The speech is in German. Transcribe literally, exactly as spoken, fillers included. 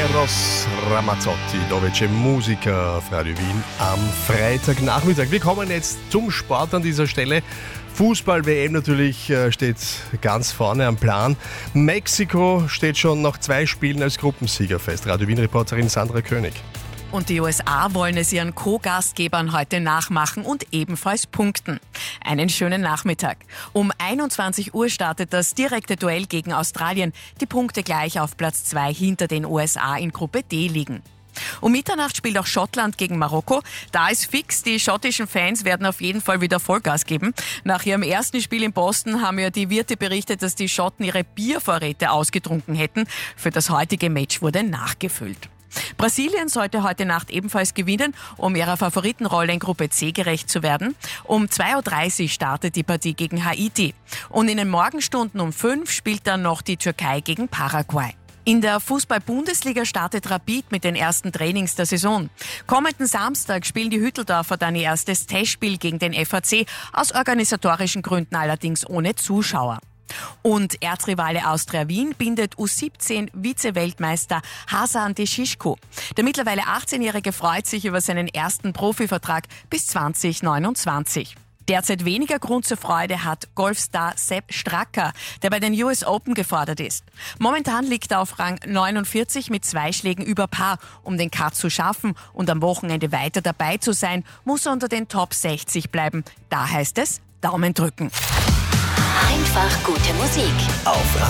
Eros Ramazzotti, dove c'è Musica auf Radio Wien am Freitagnachmittag. Wir kommen jetzt zum Sport an dieser Stelle. Fußball-W M natürlich äh, steht ganz vorne am Plan. Mexiko steht schon nach zwei Spielen als Gruppensieger fest. Radio Wien-Reporterin Sandra König. Und die U S A wollen es ihren Co-Gastgebern heute nachmachen und ebenfalls punkten. Einen schönen Nachmittag. Um einundzwanzig Uhr startet das direkte Duell gegen Australien. Die Punkte gleich auf Platz zwei hinter den U S A in Gruppe D liegen. Um Mitternacht spielt auch Schottland gegen Marokko. Da ist fix, die schottischen Fans werden auf jeden Fall wieder Vollgas geben. Nach ihrem ersten Spiel in Boston haben ja die Wirte berichtet, dass die Schotten ihre Biervorräte ausgetrunken hätten. Für das heutige Match wurde nachgefüllt. Brasilien sollte heute Nacht ebenfalls gewinnen, um ihrer Favoritenrolle in Gruppe C gerecht zu werden. Um zwei Uhr dreißig startet die Partie gegen Haiti. Und in den Morgenstunden um fünf spielt dann noch die Türkei gegen Paraguay. In der Fußball-Bundesliga startet Rapid mit den ersten Trainings der Saison. Kommenden Samstag spielen die Hütteldorfer dann ihr erstes Testspiel gegen den F A C, aus organisatorischen Gründen allerdings ohne Zuschauer. Und Erzrivale Austria Wien bindet U siebzehn Vize-Weltmeister Hasan Deschishko. Der mittlerweile achtzehnjährige freut sich über seinen ersten Profivertrag bis zwanzig neunundzwanzig. Derzeit weniger Grund zur Freude hat Golfstar Sepp Straka, der bei den U S Open gefordert ist. Momentan liegt er auf Rang neunundvierzig mit zwei Schlägen über Par. Um den Cut zu schaffen und am Wochenende weiter dabei zu sein, muss er unter den Top sechzig bleiben. Da heißt es Daumen drücken. Einfach gute Musik. Auf